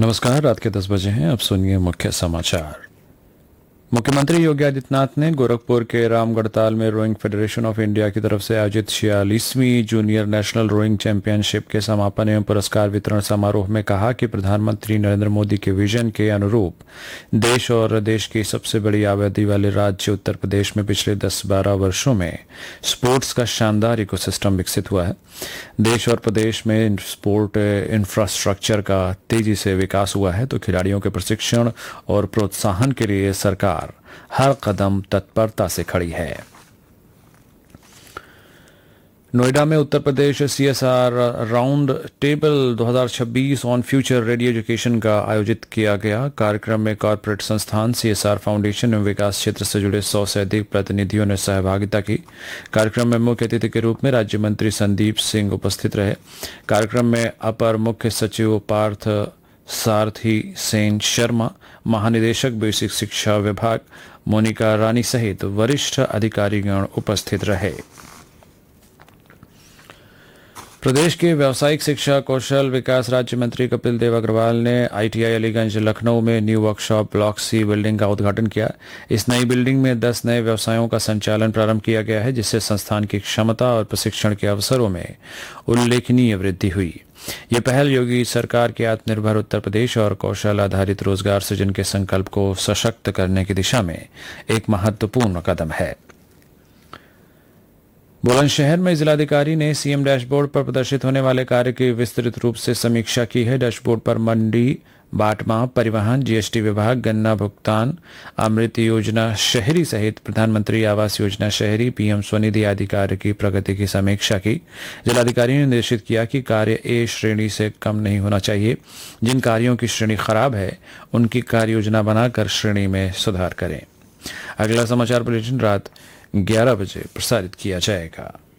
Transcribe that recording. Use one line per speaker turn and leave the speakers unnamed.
नमस्कार। रात के 10 बजे हैं। अब सुनिए मुख्य समाचार। मुख्यमंत्री योगी आदित्यनाथ ने गोरखपुर के रामगढ़ताल में रोइंग फेडरेशन ऑफ इंडिया की तरफ से आयोजित 46वीं जूनियर नेशनल रोइंग चैंपियनशिप के समापन एवं पुरस्कार वितरण समारोह में कहा कि प्रधानमंत्री नरेंद्र मोदी के विजन के अनुरूप देश और देश की सबसे बड़ी आबादी वाले राज्य उत्तर प्रदेश में पिछले 10-12 वर्षों में स्पोर्ट्स का शानदार इकोसिस्टम विकसित हुआ है। देश और प्रदेश में स्पोर्ट इंफ्रास्ट्रक्चर का तेजी से विकास हुआ है तो खिलाड़ियों के प्रशिक्षण और प्रोत्साहन के लिए सरकार हर कदम तत्परता से खड़ी है। नोएडा में Uttar Pradesh CSR round table 2026 on future ready education का आयोजित किया गया। कार्यक्रम में कॉरपोरेट संस्थान, सीएसआर फाउंडेशन एवं विकास क्षेत्र से जुड़े 100 से अधिक प्रतिनिधियों ने सहभागिता की। कार्यक्रम में मुख्य अतिथि के रूप में राज्य मंत्री संदीप सिंह उपस्थित रहे। कार्यक्रम में अपर मुख्य सचिव पार्थ सारथी सेन शर्मा, महानिदेशक बेसिक शिक्षा विभाग मोनिका रानी सहित वरिष्ठ अधिकारीगण उपस्थित रहे। प्रदेश के व्यावसायिक शिक्षा कौशल विकास राज्य मंत्री कपिल देव अग्रवाल ने आईटीआई अलीगंज लखनऊ में new workshop block C building का उद्घाटन किया। इस नई बिल्डिंग में 10 नए व्यवसायों का संचालन प्रारंभ किया गया है, जिससे संस्थान की क्षमता और प्रशिक्षण के अवसरों में उल्लेखनीय वृद्धि हुई। यह पहल योगी सरकार के आत्मनिर्भर उत्तर प्रदेश और कौशल आधारित रोजगार सृजन के संकल्प को सशक्त करने की दिशा में एक महत्वपूर्ण कदम है। बुलंदशहर में जिलाधिकारी ने सीएम डैशबोर्ड पर प्रदर्शित होने वाले कार्य की विस्तृत रूप से समीक्षा की है। डैशबोर्ड पर मंडी, बांटमाप, परिवहन, जीएसटी विभाग, गन्ना भुगतान, अमृत योजना शहरी सहित प्रधानमंत्री आवास योजना शहरी, पीएम स्वनिधि आदि कार्य की प्रगति की समीक्षा की। जिलाधिकारी ने निर्देशित किया कि कार्य ए श्रेणी से कम नहीं होना चाहिए। जिन कार्यों की श्रेणी खराब है उनकी कार्य योजना बनाकर श्रेणी में सुधार करें। अगला समाचार बुलेटिन रात 11 बजे प्रसारित किया जाएगा।